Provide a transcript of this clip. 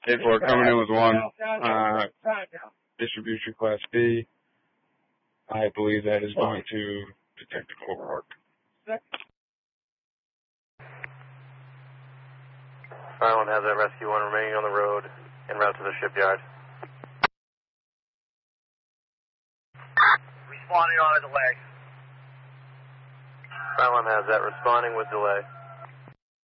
8-4 coming in with 1. Distribution Class B. I believe that is going to Detective O'Rourke. Island has that Rescue 1 remaining on the road en route to the shipyard. Responding on a delay. Island has that responding with delay.